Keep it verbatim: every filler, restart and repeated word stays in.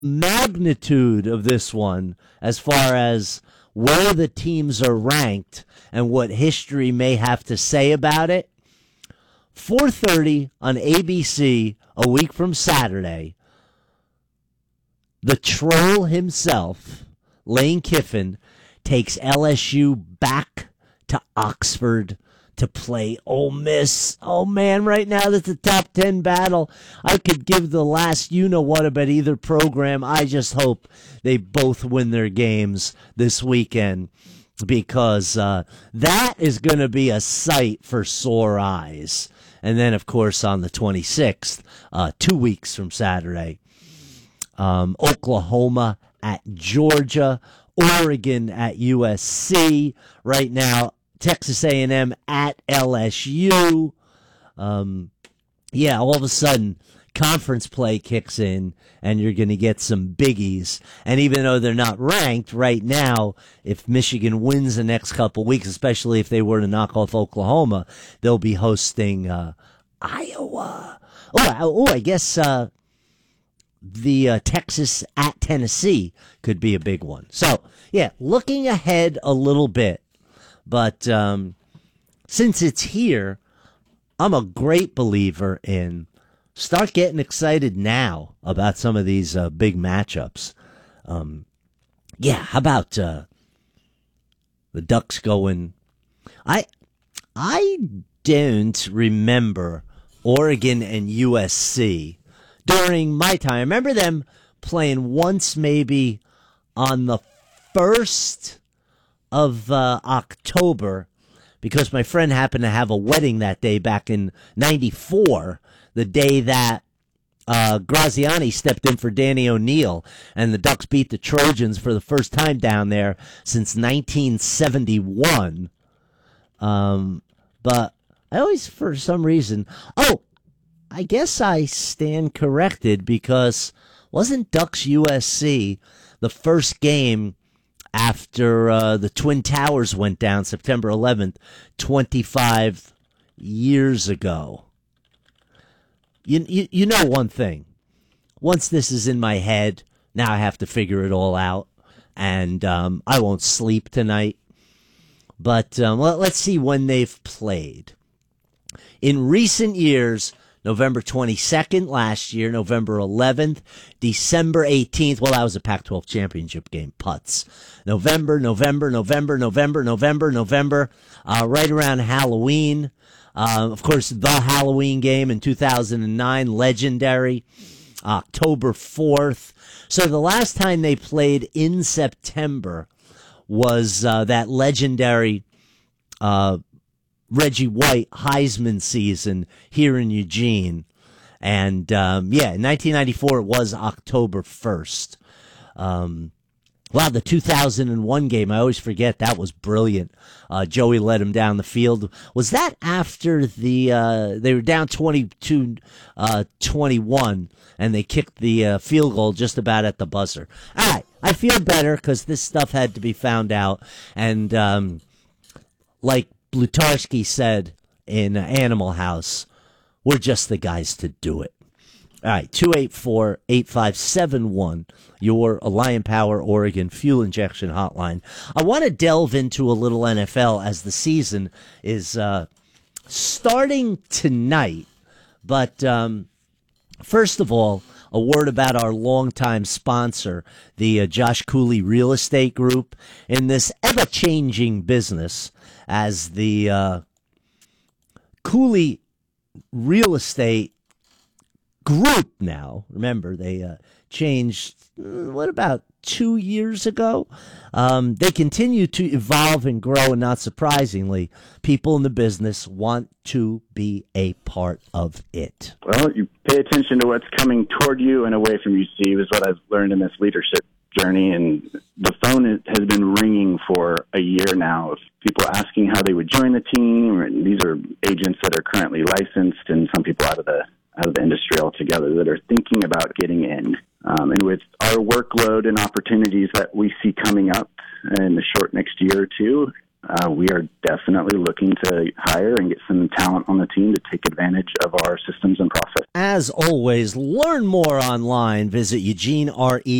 magnitude of this one as far as where the teams are ranked and what history may have to say about it, four thirty on A B C a week from Saturday, the troll himself, Lane Kiffin, takes L S U back to Oxford to play Ole Miss. Oh, man, right now that's a top ten battle. I could give the last you-know-what about either program. I just hope they both win their games this weekend because uh, that is going to be a sight for sore eyes. And then, of course, on the twenty-sixth, uh, two weeks from Saturday, um, Oklahoma at Georgia, Oregon at U S C. Right now, Texas A and M at L S U. Um, yeah, all of a sudden, conference play kicks in, and you're going to get some biggies. And even though they're not ranked right now, if Michigan wins the next couple weeks, especially if they were to knock off Oklahoma, they'll be hosting uh, Iowa. Oh, I, oh, I guess uh, the uh, Texas at Tennessee could be a big one. So, yeah, looking ahead a little bit. But um, since it's here, I'm a great believer in start getting excited now about some of these uh, big matchups. Um, yeah, how about uh, the Ducks going? I I don't remember Oregon and U S C during my time. I remember them playing once, maybe on the first of uh, October, because my friend happened to have a wedding that day back in ninety-four, the day that uh, Graziani stepped in for Danny O'Neill, and the Ducks beat the Trojans for the first time down there since nineteen seventy-one. Um, but I always, for some reason, oh, I guess I stand corrected, because wasn't Ducks U S C the first game after uh, the Twin Towers went down September eleventh, twenty-five years ago? You, you you know one thing. Once this is in my head, now I have to figure it all out, and um, I won't sleep tonight. But um, let, let's see when they've played. In recent years, November twenty-second last year, November eleventh, December eighteenth. Well, that was a Pac twelve championship game, putts. November, November, November, November, November, November, uh, right around Halloween. Uh, of course, the Halloween game in two thousand nine, legendary, October fourth. So the last time they played in September was uh, that legendary uh Reggie White Heisman season here in Eugene. And, um, yeah, in nineteen ninety-four, it was October first. Um, wow, the two thousand one game, I always forget, that was brilliant. Uh, Joey led him down the field. Was that after the, uh, they were down twenty-two, uh, twenty-one, and they kicked the uh, field goal just about at the buzzer? All right, I feel better because this stuff had to be found out. And, um, like Blutarsky said in Animal House, we're just the guys to do it. All right, two eight four, eight five seven one, your Alliant Power Oregon fuel injection hotline. I want to delve into a little N F L as the season is uh, starting tonight. But um, first of all, a word about our longtime sponsor, the uh, Josh Cooley Real Estate Group, in this ever-changing business as the uh, Cooley Real Estate Group now. Remember, they uh, changed, what, about two years ago? Um, they continue to evolve and grow, and not surprisingly, people in the business want to be a part of it. Well, you pay attention to what's coming toward you and away from you, Steve, is what I've learned in this leadership journey. And the phone has been ringing for a year now of people asking how they would join the team. These are agents that are currently licensed, and some people out of the out of the industry altogether that are thinking about getting in. Um, and with our workload and opportunities that we see coming up in the short next year or two, uh, we are definitely looking to hire and get some talent on the team to take advantage of our systems and processes. As always, learn more online. Visit Eugene R E